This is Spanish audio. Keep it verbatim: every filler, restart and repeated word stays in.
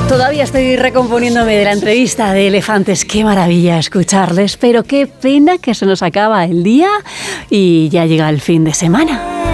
Todavía estoy recomponiéndome de la entrevista de Elefantes. Qué maravilla escucharles, pero qué pena que se nos acaba el día y ya llega el fin de semana.